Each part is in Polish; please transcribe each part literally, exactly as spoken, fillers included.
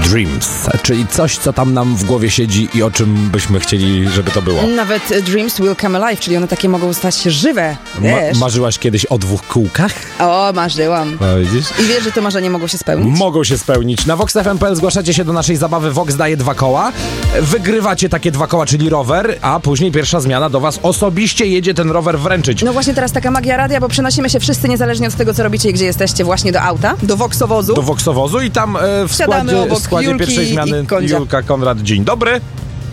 Dreams, czyli coś, co tam nam w głowie siedzi i o czym byśmy chcieli, żeby to było. Nawet Dreams will come alive, czyli one takie mogą stać się żywe, wiesz. Ma- marzyłaś kiedyś o dwóch kółkach? O, marzyłam. No, widzisz? I wiesz, że to marzenie mogło się spełnić? Mogą się spełnić. Na vox f m kropka p l zgłaszacie się do naszej zabawy Vox daje dwa koła. Wygrywacie takie dwa koła, czyli rower, a później pierwsza zmiana do was osobiście jedzie ten rower wręczyć. No właśnie teraz taka magia radia, bo przenosimy się wszyscy, niezależnie od tego, co robicie i gdzie jesteście, właśnie do auta, do voxowozu. Do voxowozu i tam e, w Wsiadamy składzie, obok w składzie Julki pierwszej zmiany i Kondzia. Julka, Konrad. Dzień dobry.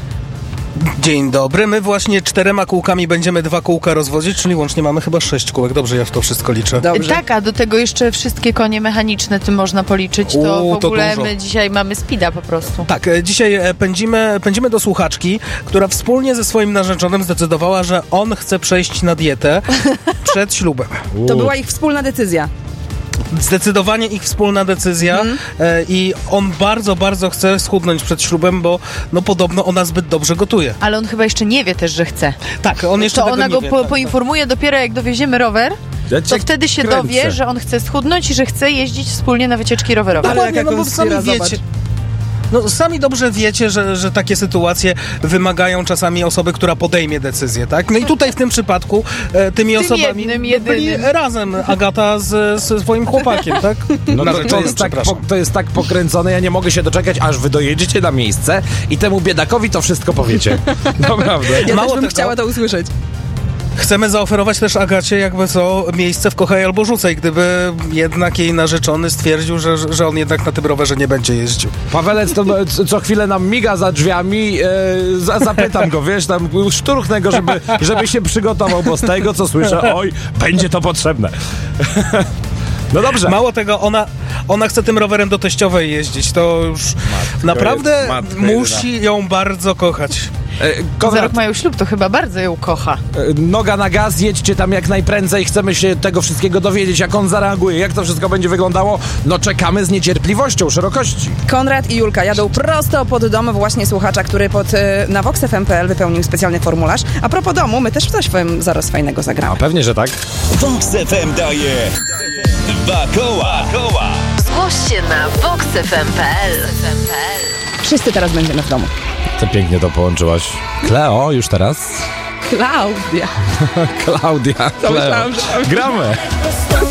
Dzień dobry, my właśnie czterema kółkami będziemy dwa kółka rozwozić, czyli łącznie mamy chyba sześć kółek. Dobrze, ja w to wszystko liczę. Dobrze. Tak, a do tego jeszcze wszystkie konie mechaniczne tym można policzyć, to U, w to ogóle dużo. my dzisiaj mamy speeda po prostu. Tak, e, dzisiaj e, pędzimy, pędzimy do słuchaczki, która wspólnie ze swoim narzeczonym zdecydowała, że on chce przejść na dietę przed ślubem. To była ich wspólna decyzja. Zdecydowanie ich wspólna decyzja Mm. e, i on bardzo, bardzo chce schudnąć przed ślubem, bo no podobno ona zbyt dobrze gotuje. Ale on chyba jeszcze nie wie też, że chce. Tak, on jeszcze To tego ona nie go wie, po, tak, poinformuje dopiero jak dowieziemy rower, Ja to cię wtedy się kręcę. dowie, że on chce schudnąć i że chce jeździć wspólnie na wycieczki rowerowe. Ale Dokładnie, jak no bo on sami wspiera, wiecie, zobacz. no sami dobrze wiecie, że, że takie sytuacje wymagają czasami osoby, która podejmie decyzję, tak? No i tutaj w tym przypadku e, tymi Tym osobami jednym, byli jedynym. razem Agata z, z swoim chłopakiem, tak? No to, to, Narzeczonym, jest tak, po, przepraszam. to jest tak pokręcone, ja nie mogę się doczekać, aż wy dojedziecie na miejsce i temu biedakowi to wszystko powiecie. Naprawdę. Ja Mało też bym tego. chciała to usłyszeć. Chcemy zaoferować też Agacie jakby co miejsce w Kochaj albo Rzucaj, gdyby jednak jej narzeczony stwierdził, że, że on jednak na tym rowerze nie będzie jeździł. Pawelec to no, c- co chwilę nam miga za drzwiami, e, za, zapytam go, wiesz, tam szturchnę go, żeby, żeby się przygotował, bo z tego, co słyszę, oj, będzie to potrzebne. No dobrze. Mało tego, ona, ona chce tym rowerem do teściowej jeździć, to już naprawdę jest- matko musi ją bardzo kochać. E, Za Konrad, rok mają ślub, to chyba bardzo ją kocha. e, noga na gaz, jedźcie tam jak najprędzej, chcemy się tego wszystkiego dowiedzieć, jak on zareaguje, jak to wszystko będzie wyglądało. No czekamy z niecierpliwością, szerokości. Konrad i Julka jadą prosto pod dom właśnie słuchacza, który pod, y, na vox f m kropka p l wypełnił specjalny formularz. A propos domu, my też coś wam zaraz fajnego A zagramy. pewnie, że tak. Vox F M daje dwa koła. koła. Zgłoś się na vox f m kropka p l. Wszyscy teraz będziemy w domu. Ty pięknie to połączyłaś. Kleo, już teraz? Klaudia. Klaudia, Kleo. myślałam, że- Gramy.